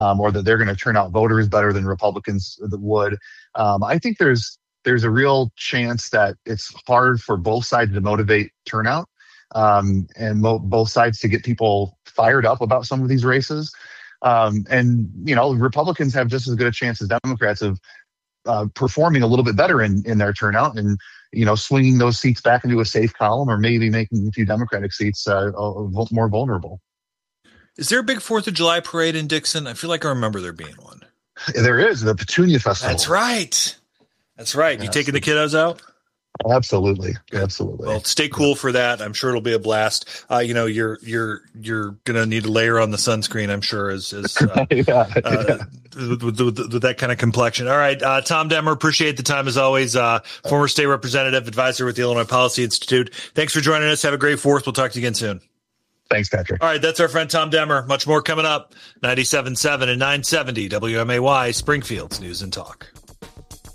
or that they're going to turn out voters better than Republicans would. I think there's a real chance that it's hard for both sides to motivate turnout, and both sides to get people fired up about some of these races. And Republicans have just as good a chance as Democrats of performing a little bit better in their turnout, and swinging those seats back into a safe column, or maybe making a few Democratic seats more vulnerable. Is there a big 4th of July parade in Dixon? I feel like I remember there being one. There is, the Petunia Festival. That's right. Yes. You taking the kiddos out? Absolutely. Well, stay cool for that. I'm sure it'll be a blast. You're gonna need to layer on the sunscreen, I'm sure, as with that kind of complexion. All right, Tom Demmer, appreciate the time as always. Former state representative, advisor with the Illinois Policy Institute. Thanks for joining us. Have a great 4th. We'll talk to you again soon. Thanks, Patrick. All right, that's our friend Tom Demmer. Much more coming up. 97.7 and 970 WMAY, Springfield's News and Talk.